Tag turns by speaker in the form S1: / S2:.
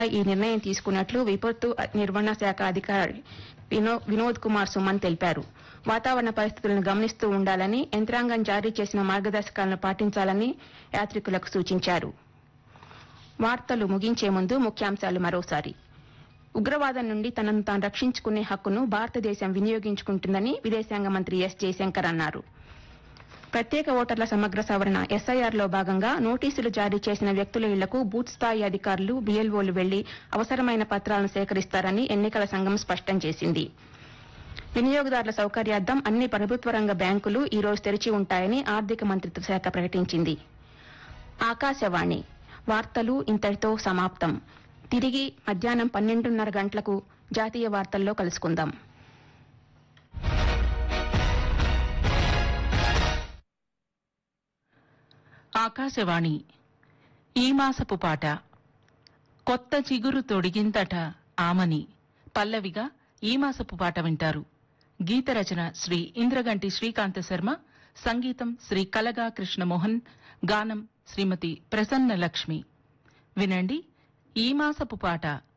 S1: ఈ నిర్ణయం తీసుకున్నట్లు విపత్తు నిర్వహణ శాఖ అధికారి వినోద్ కుమార్ సుమన్ తెలిపారు. వాతావరణ పరిస్థితులను గమనిస్తూ ఉండాలని, యంత్రాంగం జారీ చేసిన మార్గదర్శకాలను పాటించాలని యాత్రికులకు సూచించారు. వార్తలు ముగించే ముందు ముఖ్యాంశాలు మరోసారి. ఉగ్రవాదం నుండి తనను తాను రక్షించుకునే హక్కును భారతదేశం వినియోగించుకుంటుందని విదేశాంగ మంత్రి ఎస్ జయశంకర్ అన్నారు. ప్రత్యేక ఓటర్ల సమగ్ర సవరణ ఎస్ఐఆర్లో భాగంగా నోటీసులు జారీ చేసిన వ్యక్తుల ఇళ్లకు బూత్ స్థాయి అధికారులు, బీఎల్ఓలు వెళ్లి అవసరమైన పత్రాలను సేకరిస్తారని ఎన్నికల సంఘం స్పష్టం చేసింది. వినియోగదారుల సౌకర్యార్థం అన్ని ప్రభుత్వ రంగ బ్యాంకులు ఈ రోజు తెరిచి ఉంటాయని ఆర్థిక మంత్రిత్వ శాఖ ప్రకటించింది. ఆకాశవాణి వార్తలు ఇంతటితో సమాప్తం. తిరిగి మధ్యాహ్నం 12:30 గంటలకు జాతీయ వార్తల్లో కలుసుకుందాం.
S2: ఆకాశవాణి ఈ మాసపు పాట. కొత్త చిగురు తొడిగింతట ఆమని పల్లవిగా ఈ మాసపు పాట వింటారు. గీత రచన శ్రీ ఇంద్రగంటి శ్రీకాంత శర్మ, సంగీతం శ్రీ కలగా కృష్ణమోహన్, గానం శ్రీమతి ప్రసన్న లక్ష్మి. వినండి ఈ మాసపు పాట.